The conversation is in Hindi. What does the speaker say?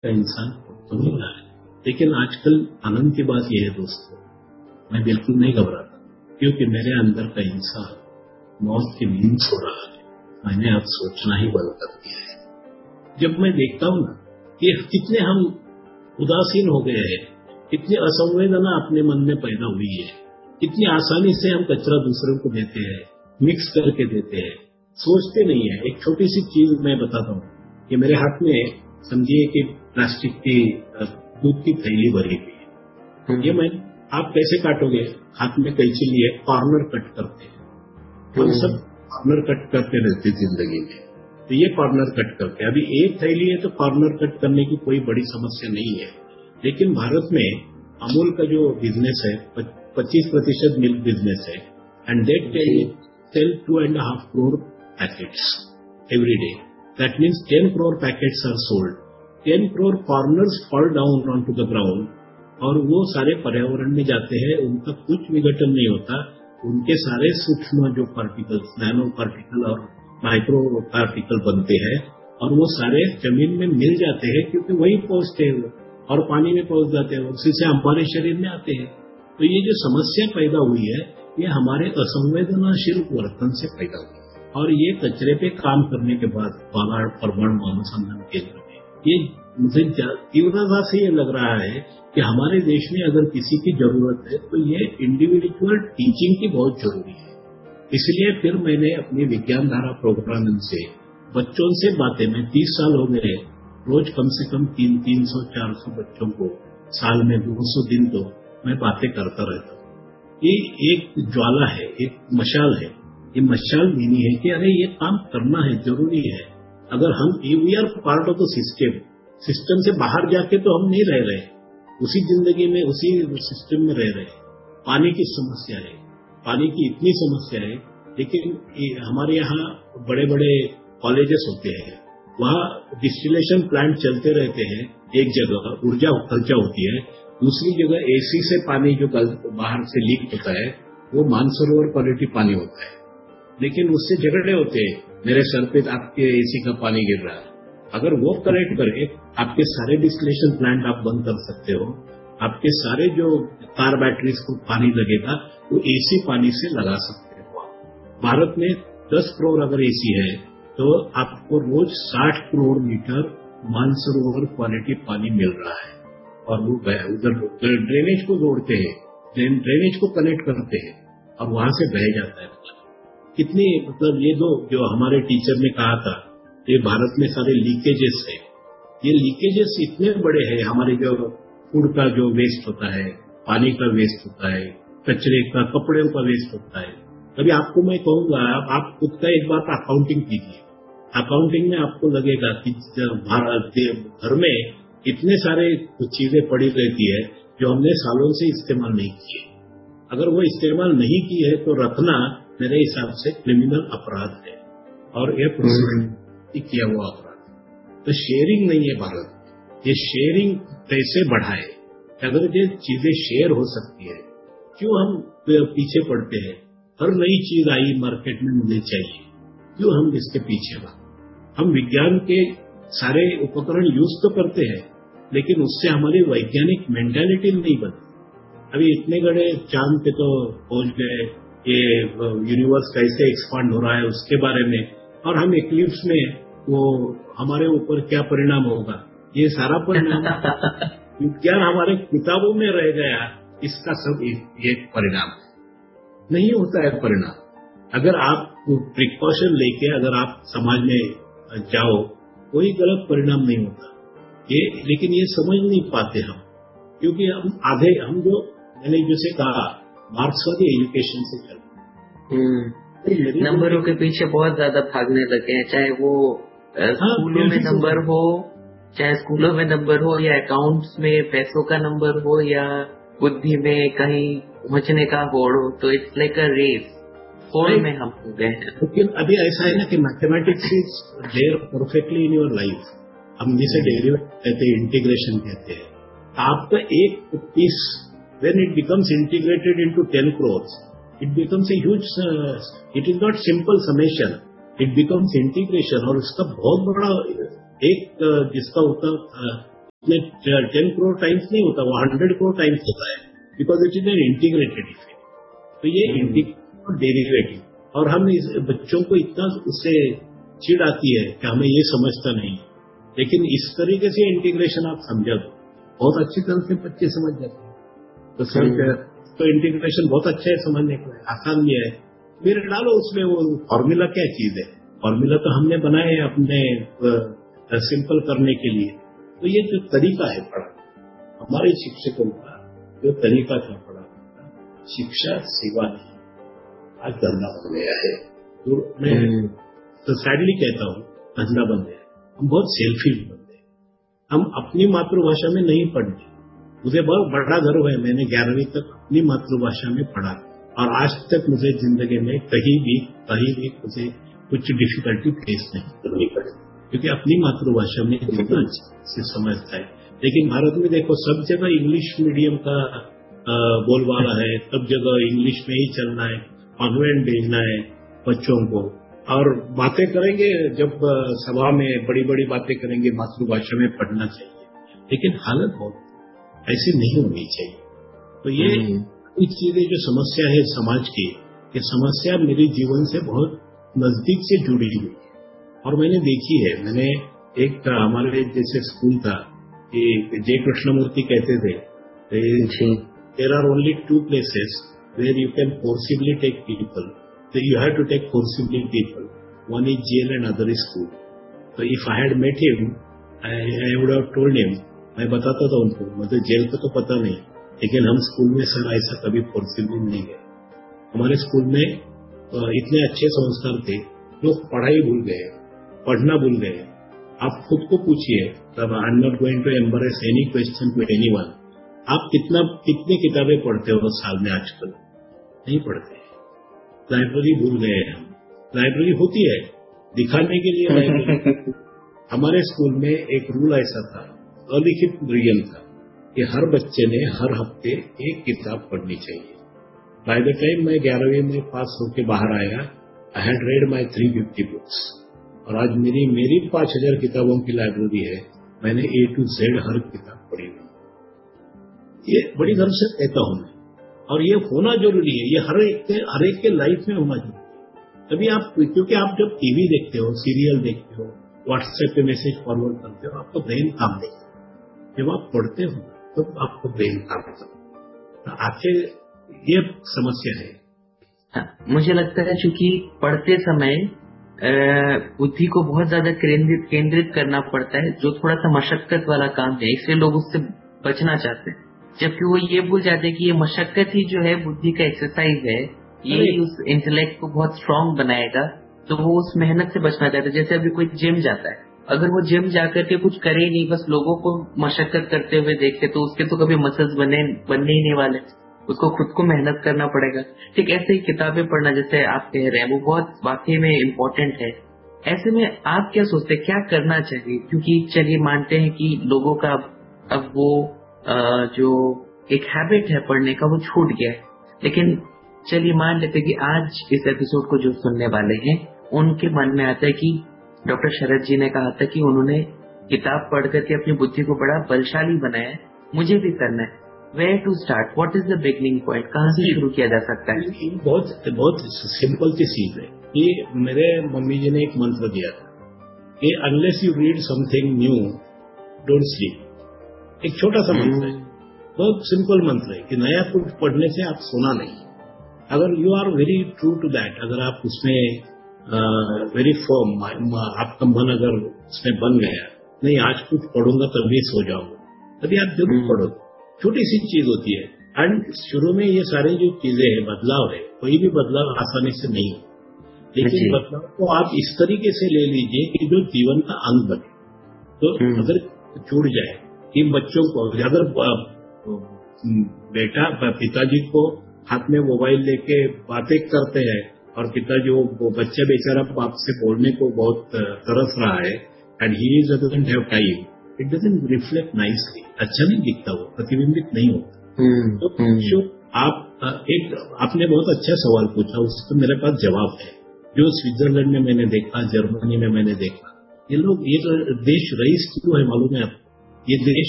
का इंसान तो नहीं रहा है। लेकिन आजकल आनंद की बात यह है दोस्तों, मैं बिल्कुल नहीं घबराता, क्योंकि मेरे अंदर का इंसान मौत की नींद सो रहा है। मैंने अब सोचना ही बंद कर दिया है। जब मैं देखता हूं ना कि कितने हम उदासीन हो गए हैं, कितनी असंवेदना अपने मन में पैदा हुई है, कितनी आसानी से हम कचरा दूसरों को देते हैं, मिक्स करके देते हैं, सोचते नहीं है। एक छोटी सी चीज मैं बताता हूँ कि मेरे हाथ में समझिए कि प्लास्टिक की दूध की थैली भरी हुई है। ये मैं आप कैसे काटोगे? हाथ में कैंची लिए कॉर्नर कट करते हैं। हम सब कॉर्नर कट करते रहते जिंदगी में, तो ये कॉर्नर कट करते हैं। अभी एक थैली है तो कॉर्नर कट करने की कोई बड़ी समस्या नहीं है। लेकिन भारत में अमूल का जो बिजनेस है 25% मिल्क बिजनेस है, and that cell 2.5 crore packets every day. That means 10 crore packets are sold. 10 crore corners fall down on to the ground, और वो सारे पर्यावरण में जाते हैं, उनका कुछ विघटन नहीं होता। उनके सारे सूक्ष्म जो पार्टिकल्स, नैनो पार्टिकल और माइक्रो पार्टिकल बनते हैं, और वो सारे जमीन में मिल जाते हैं, क्योंकि वही पहुंचते हैं और पानी में पहुंच जाते हैं, उसी से हमारे शरीर में आते हैं। तो ये जो समस्या पैदा हुई है, ये हमारे असंवेदनशील वर्तन से पैदा हुई है। और ये कचरे पे काम करने के बाद बालाघाट परमाणु अनुसंधान केंद्र में ये मुझे तीव्रता से ये लग रहा है कि हमारे देश में अगर किसी की जरूरत है तो ये इंडिविजुअल टीचिंग की बहुत जरूरी है। इसलिए फिर मैंने अपनी विज्ञान धारा प्रोग्राम से बच्चों से बातें, में 30 साल हो गए, रोज कम से कम 300-400 बच्चों को, साल में 200 दिन तो मैं बातें करता रहता हूँ। ये एक ज्वाला है, एक मशाल है। ये मशाल देनी है कि अरे ये काम करना है, जरूरी है। अगर हम we are part of the system से बाहर जाके तो हम नहीं रह रहे, उसी जिंदगी में उसी सिस्टम में रह रहे। पानी की समस्या है, पानी की इतनी समस्या है, लेकिन हमारे यहाँ बड़े बड़े कॉलेजेस होते हैं, वहाँ डिस्टिलेशन प्लांट चलते रहते हैं। एक जगह ऊर्जा खर्चा होती है, दूसरी जगह एसी से पानी जो बाहर से लीक होता है वो मानसरोवर क्वालिटी पानी होता है। लेकिन उससे झगड़े होते हैं, मेरे सर पे आपके एसी का पानी गिर रहा है। अगर वो करेक्ट करे, आपके सारे डिस्टिलेशन प्लांट आप बंद कर सकते हो, आपके सारे जो कार बैटरीज को पानी लगेगा वो एसी पानी से लगा सकते हो। भारत में 10 करोड़ अगर एसी है तो आपको रोज 60 करोड़ लीटर मानसरोवर क्वालिटी पानी मिल रहा है, और वो उधर ड्रेनेज को जोड़ते हैं, ड्रेनेज को कनेक्ट करते हैं, और वहां से बह जाता है पानी। कितनी मतलब ये दो जो हमारे टीचर ने कहा था, ये भारत में सारे लीकेजेस है। ये लीकेजेस इतने बड़े हैं, हमारे जो फूड का जो वेस्ट होता है, पानी का वेस्ट होता है, कचरे का, कपड़े का वेस्ट होता है। कभी आपको मैं कहूंगा, आप खुद का एक बार अकाउंटिंग कीजिए। अकाउंटिंग में आपको लगेगा कि घर में इतने सारे चीजें पड़ी रहती है जो हमने सालों से इस्तेमाल नहीं किए। अगर वो इस्तेमाल नहीं की है तो रखना मेरे हिसाब से क्रिमिनल अपराध है, और यह प्रोसिक्यूट किया हुआ अपराध है। तो शेयरिंग नहीं है भारत में। ये शेयरिंग कैसे बढ़ाए? अगर ये चीजें शेयर हो सकती है, क्यों हम पीछे पड़ते हैं? हर नई चीज आई मार्केट में मुझे चाहिए, क्यों हम इसके पीछे भागते? हम विज्ञान के सारे उपकरण यूज तो करते हैं, लेकिन उससे हमारी वैज्ञानिक मेंटालिटी नहीं बनती। अभी इतने बड़े चांद पे तो पहुंच गए, ये यूनिवर्स कैसे एक्सपांड हो रहा है उसके बारे में, और हम इक्लिप्स में वो हमारे ऊपर क्या परिणाम होगा, ये सारा परिणाम विज्ञान हमारे किताबों में रह गया, इसका सब एक परिणाम नहीं होता है। परिणाम अगर आप प्रिकॉशन लेके अगर आप समाज में जाओ, कोई गलत परिणाम नहीं होता ये, लेकिन ये समझ नहीं पाते हम, क्योंकि हम जो मैंने जैसे कहा मार्क्सवादी एजुकेशन से चलते नंबरों के पीछे बहुत ज्यादा भागने लगे हैं, चाहे वो स्कूलों में नंबर हो, चाहे स्कूलों में नंबर हो, या अकाउंट्स में पैसों का नंबर हो, या बुद्धि में कहीं पहुंचने का होड़ हो। तो इट्स लाइक अ रेस, होड़ में हम हो गए हैं। लेकिन अभी ऐसा है ना कि mathematics is there perfectly in your life. हम जिसे डेरिवेटिव कहते हैं, इंटीग्रेशन कहते हैं, आपका एक piece when it becomes integrated into 10 crores, it becomes a huge, it is not simple summation, it becomes integration, और उसका बहुत बड़ा एक जिसका होता 10 करोड़ टाइम्स नहीं होता, वो 100 करोड़ टाइम्स होता है, because it is an integrated effect. तो ये इंटीग्रेटेड और डेरिवेटिव, और हम इस बच्चों को इतना उससे चिढ़ आती है कि हमें ये समझता नहीं, लेकिन इस तरीके से इंटीग्रेशन आप समझा दो, बहुत अच्छी तरह से बच्चे समझ जाते हैं। तो सर तो इंटीग्रेशन बहुत अच्छा है समझने को, आसान भी है। फिर डालो उसमें वो फॉर्मूला, क्या चीज है फॉर्मूला, तो हमने बनाए अपने सिंपल करने के लिए। तो ये जो तरीका है पढ़ाने, हमारे शिक्षकों का जो तरीका था पढ़ाने का, शिक्षा सेवा नहीं, आज धंधा बन गया है। तो मैं तो सैडली कहता हूँ धंधा बन गया है। हम बहुत सेल्फिश बन गए, हम अपनी मातृभाषा में नहीं पढ़ते। मुझे बहुत बड़ा गर्व है, मैंने 11वीं तक अपनी मातृभाषा में पढ़ा, और आज तक मुझे जिंदगी में कहीं भी मुझे कुछ डिफिकल्टी फेस नहीं करनी पड़ी, क्योंकि अपनी मातृभाषा में जितना अच्छे से समझता है। लेकिन भारत में देखो, सब जगह इंग्लिश मीडियम का बोलबाला है, सब जगह इंग्लिश में ही चलना है, कॉन्वेंट भेजना है बच्चों को, और बातें करेंगे जब सभा में बड़ी बड़ी बातें करेंगे मातृभाषा में पढ़ना चाहिए, लेकिन हालत बहुत ऐसी नहीं होनी चाहिए। तो ये चीजें जो समस्या है समाज की, ये समस्या मेरे जीवन से बहुत नजदीक से जुड़ी हुई है, और मैंने देखी है। मैंने एक हमारे जैसे स्कूल था, जय कृष्णमूर्ति कहते थे, there are only 2 places where you can forcibly take people, so you have to take forcibly people, one is jail and other is school. So if I had met him, I would have told him, मैं बताता था उनको, मुझे जेल का तो पता नहीं, लेकिन हम स्कूल में सर ऐसा कभी फोर्सिबली नहीं गए। हमारे स्कूल में इतने अच्छे संस्कार थे, लोग पढ़ाई भूल गए, पढ़ना भूल गए। आप खुद को पूछिए, तब I am not going to embrace any question to anyone, आप कितनी किताबें पढ़ते हो साल में? आजकल नहीं पढ़ते। लाइब्रेरी भूल गए हम। लाइब्रेरी होती है दिखाने के लिए लाइब्रेरी। हमारे स्कूल में एक रूल ऐसा था, अलिखित नियम था, कि हर बच्चे ने हर हफ्ते एक किताब पढ़नी चाहिए। बाय द टाइम मैं 11वीं में पास होकर बाहर आया, I had read my 350 books, और आज मेरी 5000 किताबों की लाइब्रेरी है। मैंने A to Z हर किताब पढ़ी हुई। ये बड़ी गर्व से कहता हूं मैं, और ये होना जरूरी है, ये हर एक के लाइफ में होना जरूरी है। तभी आप, क्योंकि आप जब टीवी देखते हो, सीरियल देखते हो, व्हाट्सएप पे मैसेज फॉरवर्ड करते हो, आपको ब्रेन काम नहीं करता। जब आप पढ़ते हो तो आपको ब्रेन काम करता। आखिर ये समस्या है। हाँ, मुझे लगता है चूंकि पढ़ते समय बुद्धि को बहुत ज्यादा केंद्रित करना पड़ता है, जो थोड़ा सा मशक्कत वाला काम है, इसलिए लोग उससे बचना चाहते हैं। जबकि वो ये भूल जाते हैं कि ये मशक्कत ही जो है बुद्धि का एक्सरसाइज है, ये उस इंटेलेक्ट को बहुत स्ट्रांग बनाएगा। तो वो उस मेहनत से बचना चाहते हैं। जैसे अभी कोई जिम जाता है, अगर वो जिम जाकर के कुछ करे ही नहीं, बस लोगों को मशक्कत करते हुए देखे, तो उसके तो कभी मसल्स बनने ही नहीं वाले। उसको खुद को मेहनत करना पड़ेगा। ठीक ऐसे ही किताबें पढ़ना, जैसे आप कह रहे हैं, वो बहुत वाकई में इम्पोर्टेंट है। ऐसे में आप क्या सोचते हैं, क्या करना चाहिए? क्योंकि चलिए मानते हैं कि लोगों का अब वो जो एक हैबिट है पढ़ने का, वो छूट गया है, लेकिन चलिए मान लेते हैं कि आज इस एपिसोड को जो सुनने वाले हैं, उनके मन में आता है कि डॉक्टर शरद जी ने कहा था कि उन्होंने किताब पढ़ करके अपनी बुद्धि को बड़ा बलशाली बनाया है, मुझे भी करना है। Where to start, what is the beginning point, कहाँ से शुरू किया जा सकता है? बहुत सिंपल सी चीज है। ये मेरे मम्मी जी ने एक मंत्र दिया था कि unless you read something new don't sleep. एक छोटा सा मंत्र है, बहुत सिंपल मंत्र है कि नया कुछ पढ़ने से आप सोना नहीं। अगर you are very true to that, अगर आप उसमें वेरी फर्म, आपका मन अगर उसमें बन गया, नहीं आज कुछ पढ़ूंगा तभी सो जाऊंगा, तभी आप जरूर पढ़ो। छोटी सी चीज होती है। एंड शुरू में ये सारी जो चीजें हैं, बदलाव है, कोई भी बदलाव आसानी से नहीं हो, लेकिन बदलाव को आप इस तरीके से ले लीजिए कि जो जीवन का अंग बने। तो अगर छूट जाए कि बच्चों को, अगर पिताजी को हाथ में मोबाइल लेके बातें करते हैं और पिताजी वो बच्चा बेचारा बाप से बोलने को बहुत तरस रहा है, and he doesn't have time, it doesn't reflect nicely, अच्छा नहीं दिखता, वो प्रतिबिंबित नहीं होता। तो आपने बहुत अच्छा सवाल पूछा, उसका मेरे पास जवाब है। जो स्विट्जरलैंड में मैंने देखा, जर्मनी में मैंने देखा, ये लोग, ये देश रईस क्यों है मालूम है आपको? ये देश